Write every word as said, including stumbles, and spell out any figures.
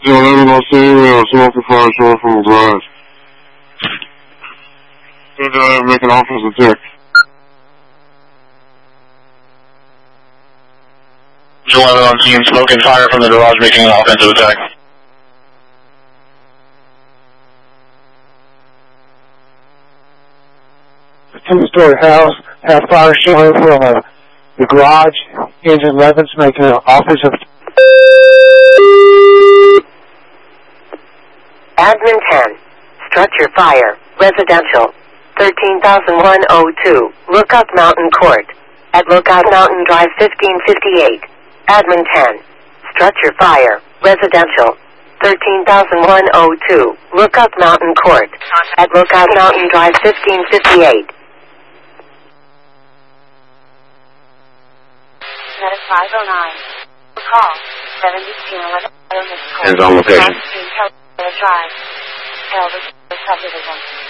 Yeah, eleven oh two, we have smoking fire short from the garage. Did I make an offensive attack? eleven on scene, smoking fire from the garage, making an offensive attack. Two-story house, have fire showing from uh, the garage, engine elevens making an offensive. Admin ten, structure fire, residential, thirteen thousand one oh two, Lookout Mountain Court, at Lookout Mountain Drive fifteen fifty-eight. Admin ten, structure fire, residential, thirteen thousand one oh two, Lookout Mountain Court, at Lookout Mountain Drive fifteen fifty-eight. Medic five oh nine. Call seventy-two eleven. Hands on location. Drive. Tell the subdivision.